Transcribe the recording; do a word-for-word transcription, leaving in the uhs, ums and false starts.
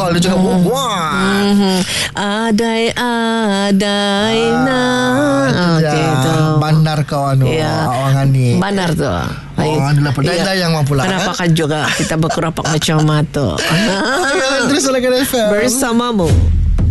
call dia cakap Mm-hmm. wah. Mm-hmm. Adai adai na. Ah, Okey tu. Bandar kau anu. Ya. Orang ni. Bandar tu. Oh, adalah pedai yang mampu lah. Kenapa kan juga kita berkerapak macam mata. Terus lagu F M bersamamu.